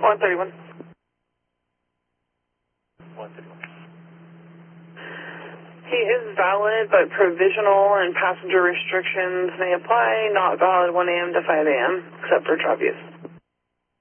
131. 131. He is valid, but provisional and passenger restrictions may apply. Not valid 1 a.m. to 5 a.m., except for drug use.